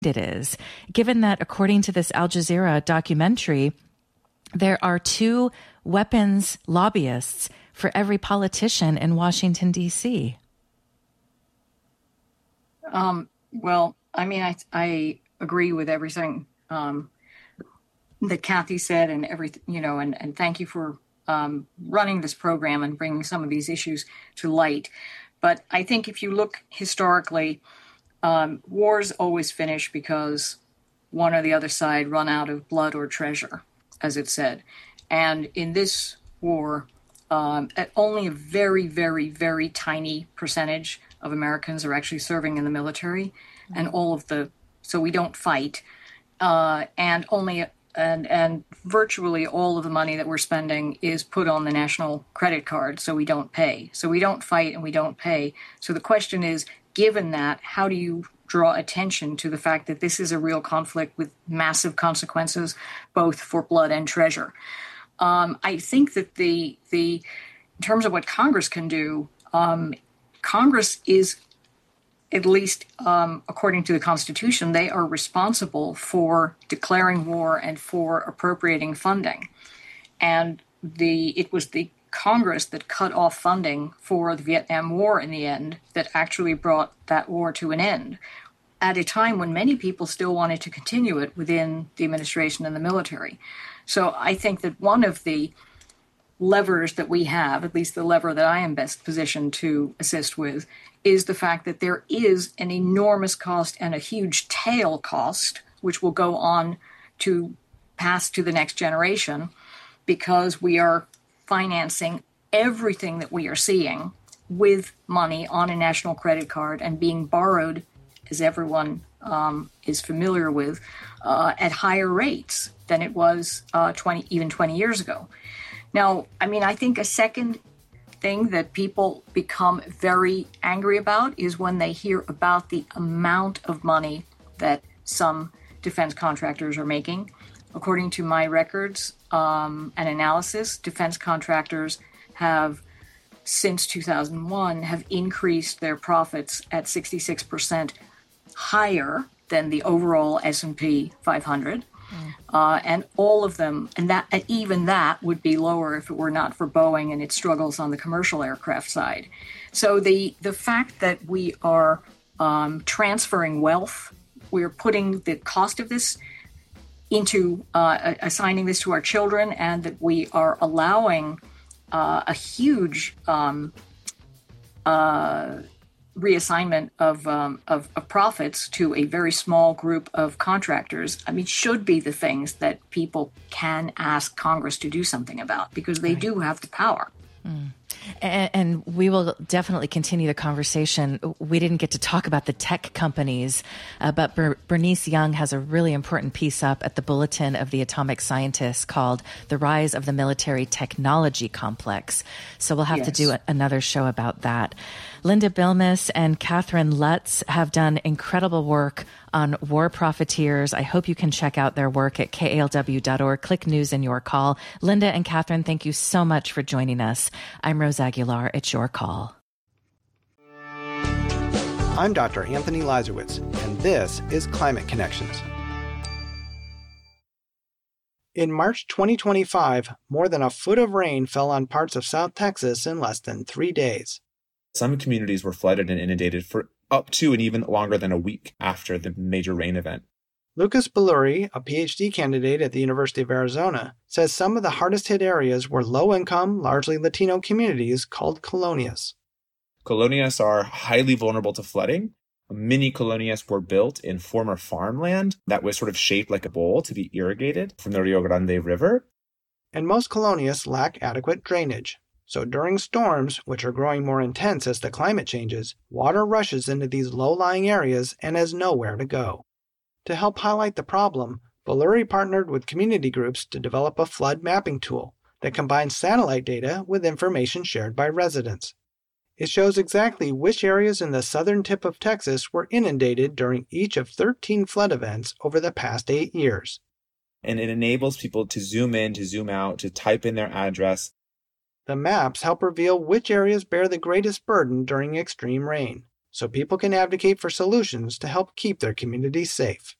it is, given that according to this Al Jazeera documentary, there are 2 weapons lobbyists for every politician in Washington, D.C.? Well, I mean, I agree with everything that Kathy said and everything, and thank you for running this program and bringing some of these issues to light. But I think if you look historically, wars always finish because one or the other side run out of blood or treasure, as it said. And in this war, only a very, very, very tiny percentage of Americans are actually serving in the military, and so we don't fight, and virtually all of the money that we're spending is put on the national credit card, so we don't pay. So we don't fight and we don't pay. So the question is, given that, how do you draw attention to the fact that this is a real conflict with massive consequences, both for blood and treasure? I think that in terms of what Congress can do, Congress is, at least according to the Constitution, they are responsible for declaring war and for appropriating funding. And it was the Congress that cut off funding for the Vietnam War in the end that actually brought that war to an end, at a time when many people still wanted to continue it within the administration and the military. So I think that one of the levers that we have, at least the lever that I am best positioned to assist with, is the fact that there is an enormous cost and a huge tail cost, which will go on to pass to the next generation, because we are financing everything that we are seeing with money on a national credit card and being borrowed, as everyone is familiar with, at higher rates than it was 20 years ago. Now, I mean, I think a second thing that people become very angry about is when they hear about the amount of money that some defense contractors are making. According to my records and analysis, defense contractors have, since 2001, have increased their profits at 66% higher than the overall S&P 500. And all of them, and even that would be lower if it were not for Boeing and its struggles on the commercial aircraft side. So the fact that we are transferring wealth, we're putting the cost of this into assigning this to our children, and that we are allowing a huge reassignment of profits to a very small group of contractors, I mean, should be the things that people can ask Congress to do something about, because they do have the power. And we will definitely continue the conversation. We didn't get to talk about the tech companies, but Bernice Young has a really important piece up at the Bulletin of the Atomic Scientists called The Rise of the Military Technology Complex. So we'll have to do another show about that. Linda Bilmes and Catherine Lutz have done incredible work on war profiteers. I hope you can check out their work at KALW.org. Click News in Your Call. Linda and Catherine, thank you so much for joining us. I'm Rose Aguilar. It's your call. I'm Dr. Anthony Lazarowitz, and this is Climate Connections. In March 2025, more than a foot of rain fell on parts of South Texas in less than 3 days. Some communities were flooded and inundated for up to and even longer than a week after the major rain event. Lucas Belluri, a PhD candidate at the University of Arizona, says some of the hardest hit areas were low-income, largely Latino communities called colonias. Colonias are highly vulnerable to flooding. Many colonias were built in former farmland that was sort of shaped like a bowl to be irrigated from the Rio Grande River. And most colonias lack adequate drainage. So during storms, which are growing more intense as the climate changes, water rushes into these low-lying areas and has nowhere to go. To help highlight the problem, Belluri partnered with community groups to develop a flood mapping tool that combines satellite data with information shared by residents. It shows exactly which areas in the southern tip of Texas were inundated during each of 13 flood events over the past 8 years. And it enables people to zoom in, to zoom out, to type in their address. The maps help reveal which areas bear the greatest burden during extreme rain. so people can advocate for solutions to help keep their communities safe.